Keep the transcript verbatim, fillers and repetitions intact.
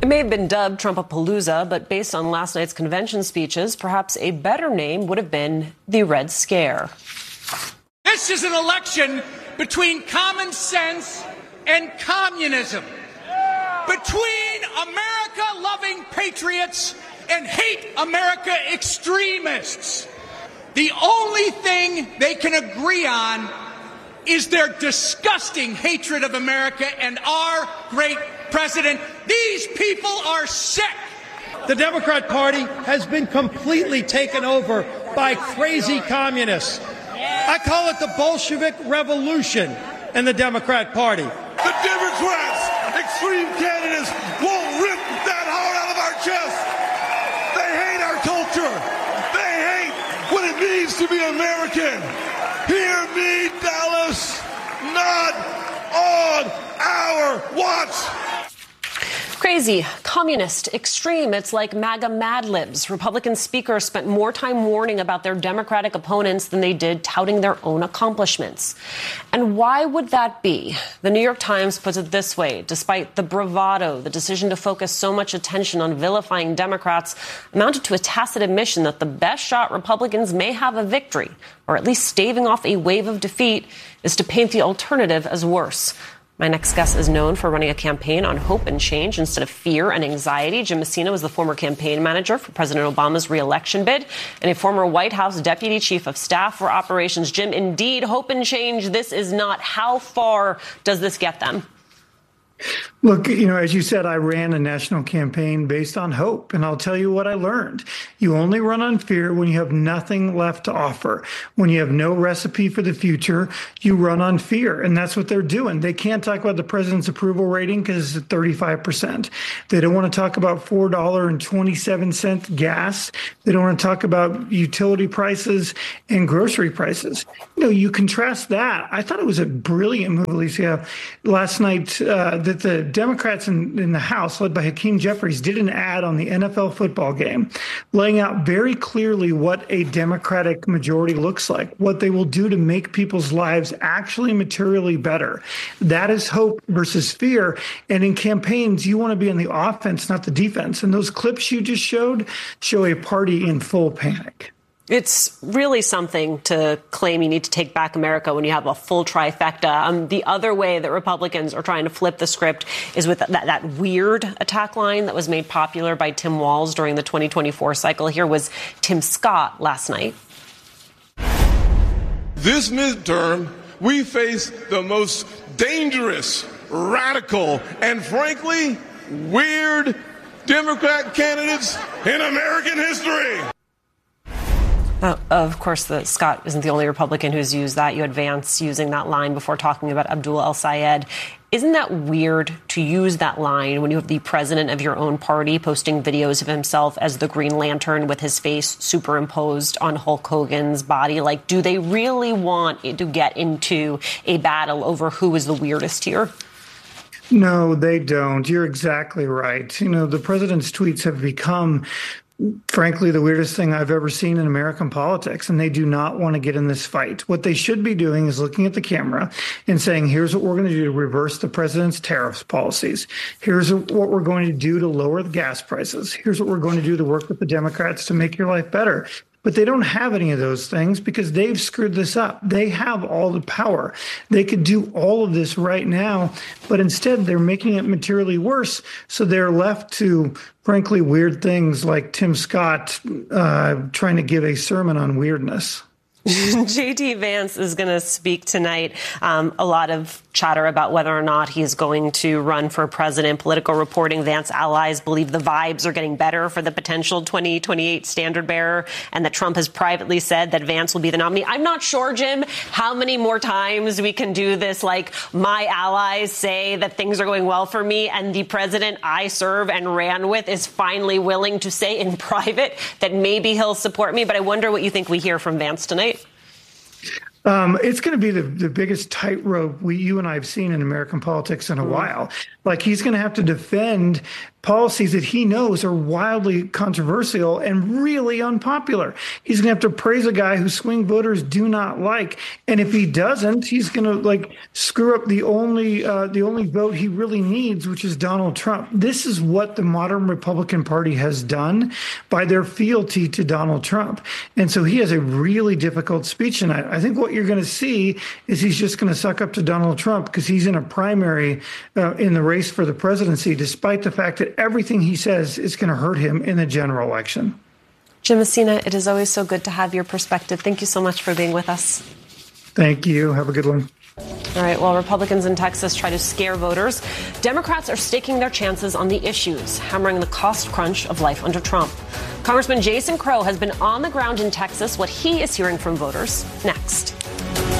It may have been dubbed Trumpapalooza, but based on last night's convention speeches, perhaps a better name would have been the Red Scare. This is an election between common sense and communism, between America-loving patriots and hate America extremists. The only thing they can agree on is their disgusting hatred of America and our great president. These people are sick. The Democrat Party has been completely taken over by crazy communists. I call it the Bolshevik Revolution in the Democrat Party. The Democrats, extreme candidates, won't rip that heart out of our chest. They hate our culture. They hate what it means to be American. Hear me, Dallas, not on our watch. Crazy, communist, extreme. It's like MAGA Mad Libs. Republican speakers spent more time warning about their Democratic opponents than they did touting their own accomplishments. And why would that be? The New York Times puts it this way. Despite the bravado, the decision to focus so much attention on vilifying Democrats amounted to a tacit admission that the best shot Republicans may have a victory, or at least staving off a wave of defeat, is to paint the alternative as worse. My next guest is known for running a campaign on hope and change instead of fear and anxiety. Jim Messina was the former campaign manager for President Obama's re-election bid and a former White House deputy chief of staff for operations. Jim, indeed, hope and change. This is not. How far does this get them? Look, you know, as you said, I ran a national campaign based on hope, and I'll tell you what I learned. You only run on fear when you have nothing left to offer. When you have no recipe for the future, you run on fear, and that's what they're doing. They can't talk about the president's approval rating because it's at thirty-five percent. They don't want to talk about four dollars and twenty-seven cents gas. They don't want to talk about utility prices and grocery prices. You know, you contrast that. I thought it was a brilliant move, Alicia, last night uh, that the Democrats in, in the House, led by Hakeem Jeffries, did an ad on the N F L football game, laying out very clearly what a Democratic majority looks like, what they will do to make people's lives actually materially better. That is hope versus fear. And in campaigns, you want to be on the offense, not the defense. And those clips you just showed show a party in full panic. It's really something to claim you need to take back America when you have a full trifecta. Um, the other way that Republicans are trying to flip the script is with that, that weird attack line that was made popular by Tim Walz during the twenty twenty-four cycle. Here was Tim Scott last night. This midterm, we face the most dangerous, radical, and frankly, weird Democrat candidates in American history. Uh, of course, the, Scott isn't the only Republican who's used that. You had Vance using that line before talking about Abdul El-Sayed. Isn't that weird to use that line when you have the president of your own party posting videos of himself as the Green Lantern with his face superimposed on Hulk Hogan's body? Like, do they really want to get into a battle over who is the weirdest here? No, they don't. You're exactly right. You know, the president's tweets have become, frankly, the weirdest thing I've ever seen in American politics, and they do not want to get in this fight. What they should be doing is looking at the camera and saying, here's what we're going to do to reverse the president's tariffs policies. Here's what we're going to do to lower the gas prices. Here's what we're going to do to work with the Democrats to make your life better. But they don't have any of those things because they've screwed this up. They have all the power. They could do all of this right now, but instead they're making it materially worse. So they're left to, frankly, weird things like Tim Scott uh, trying to give a sermon on weirdness. J D. Vance is going to speak tonight. Um, a lot of chatter about whether or not he's going to run for president. Political reporting, Vance allies believe the vibes are getting better for the potential twenty twenty-eight standard bearer, and that Trump has privately said that Vance will be the nominee. I'm not sure, Jim, how many more times we can do this, like my allies say that things are going well for me, and the president I serve and ran with is finally willing to say in private that maybe he'll support me. But I wonder what you think we hear from Vance tonight. Um, it's going to be the, the biggest tightrope we, you and I have seen in American politics in a mm. while. Like, he's going to have to defend policies that he knows are wildly controversial and really unpopular. He's going to have to praise a guy who swing voters do not like. And if he doesn't, he's going to like screw up the only uh, the only vote he really needs, which is Donald Trump. This is what the modern Republican Party has done by their fealty to Donald Trump. And so he has a really difficult speech tonight. I think what you're going to see is he's just going to suck up to Donald Trump because he's in a primary uh, in the race for the presidency, despite the fact that everything he says is going to hurt him in the general election. Jim Messina, it is always so good to have your perspective. Thank you so much for being with us. Thank you. Have a good one. All right. While Republicans in Texas try to scare voters, Democrats are staking their chances on the issues, hammering the cost crunch of life under Trump. Congressman Jason Crow has been on the ground in Texas. What he is hearing from voters next.